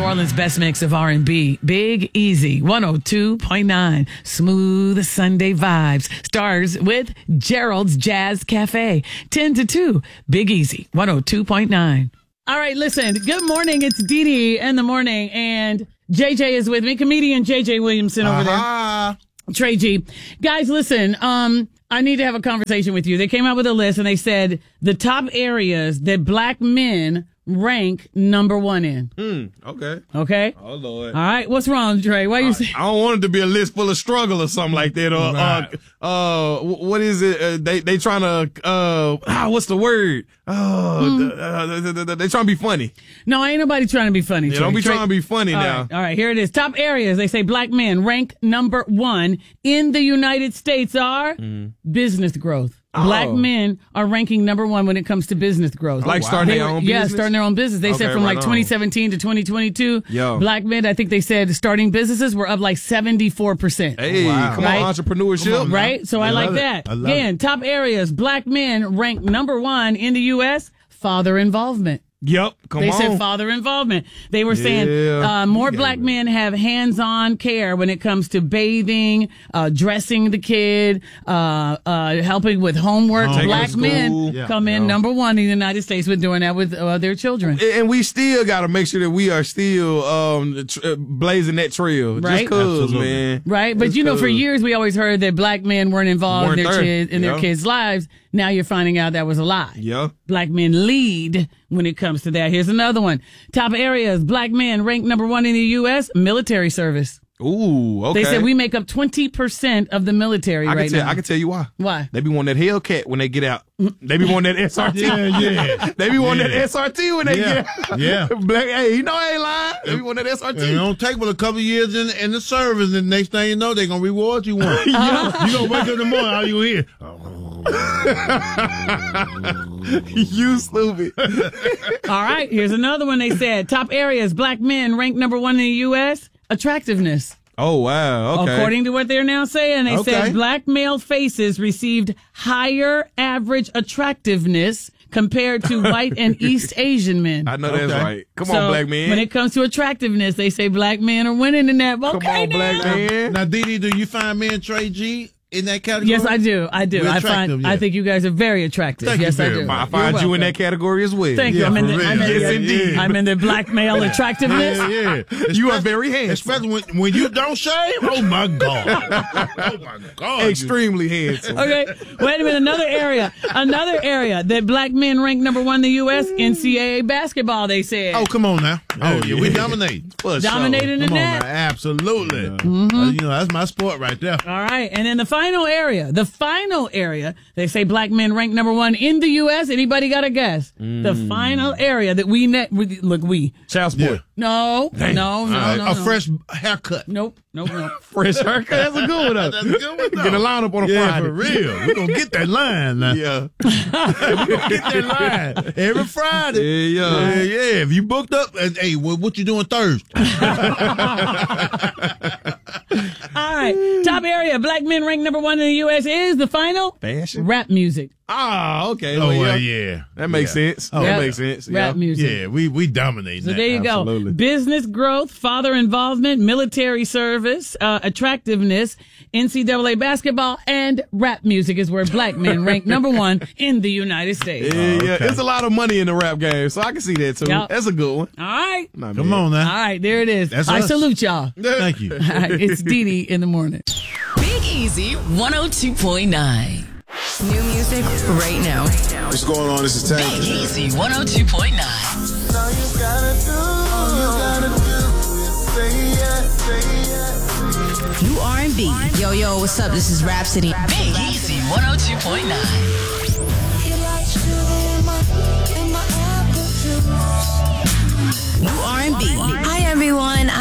Orleans' best mix of R&B. Big Easy, 102.9. Smooth Sunday vibes. Starts with Gerald's Jazz Cafe. 10 to 2. Big Easy, 102.9. All right, listen. Good morning. It's Dee Dee in the morning, and JJ is with me. Comedian JJ Williamson over there. Trey G. Guys, listen. I need to have a conversation with you. They came out with a list, and they said the top areas that black men rank number one in. Okay. Okay? Oh, Lord. All right. What's wrong, Trey? Why you saying? I don't want it to be a list full of struggle or something like that. What is it? They trying to, what's the word? They trying to be funny. No, ain't nobody trying to be funny, Trey. Don't be trying to be funny now. All right, here it is. Top areas, they say black men rank number one in the United States are business growth. Black men are ranking number one when it comes to business growth. Like starting their own business? Yeah, starting their own business. They said from like 2017 to 2022, black men, I think they said starting businesses were up like 74%. Hey, come on, entrepreneurship. Right? So I like that. Again, top areas, black men rank number one in the U.S., father involvement. Yep, They said father involvement. They were saying more black men have hands-on care when it comes to bathing, dressing the kid, helping with homework. Black men come in number one in the United States with doing that with their children. And we still got to make sure that we are still blazing that trail. Right? Just cause, man. Right? But for years we always heard that black men weren't involved in their kids' lives. Now you're finding out that was a lie. Yeah. Black men lead when it comes to that. Here's another one. Top areas, black men ranked number one in the U.S., military service. Ooh, okay. They said we make up 20% of the military now. I can tell you why. Why? They be wanting that Hellcat when they get out. They be wanting that SRT. Yeah. They be wanting that SRT when they get out. Yeah. Black, hey, I ain't lying. They be wanting that SRT. It don't take but a couple of years in the service, and the next thing you know, they're going to reward you one. You going to wake up in the morning, how you here? You stupid. All right, here's another one. They said top areas, black men ranked number one in the U.S., attractiveness. Oh, wow. Okay. According to what they're now saying, they said black male faces received higher average attractiveness compared to white and East Asian men. I know that's right. Come on, black man. When it comes to attractiveness, they say black men are winning in that. Okay, come on, black man. Now, Dee Dee, do you find men, Trey G, in that category? Yes, I do. I think you guys are very attractive. Yes, I do. I find you in that category as well. Thank you. I'm in the black male attractiveness. Yeah. You are very handsome. Especially when you don't shave. Oh, my God. Oh, my God. Extremely handsome. Okay. Wait a minute. Another area that black men rank number one in the U.S., NCAA basketball, they said. Oh, come on now. Oh, yeah. We dominate. Dominating in that. Absolutely. That's my sport right there. All right. And then the final area, they say black men rank number one in the U.S. Anybody got a guess? The final area that we child support. Yeah. No. A fresh haircut. Nope. Fresh haircut. That's a good one, though. That's a good one, though. Get a line up on a Friday. For real. We're going to get that line now. Yeah. We're going to get that line every Friday. Yeah. If you booked up, hey, what you doing Thursday? All right. Top area, black men ranked number one in the U.S. is the final fashion rap music. Ah, okay. Oh, yeah. That makes sense. That makes sense. Rap music. Yeah, we dominate So that. there you Absolutely. go. Business growth, father involvement, military service, attractiveness, NCAA basketball, and rap music is where black men rank number one in the United States. Yeah. There's a lot of money in the rap game, so I can see that too. Yep. That's a good one. All right. Come on now. All right, there it is. That's I us. salute y'all. Thank you. All right, it's Dee Dee in the morning. Big Easy 102.9. New music right now. What's going on? This is Tank. Big Easy 102.9. All you gotta do is say yes, say yes. New R&B. Yo, what's up? This is Rhapsody. Big Easy 102.9. New R&B.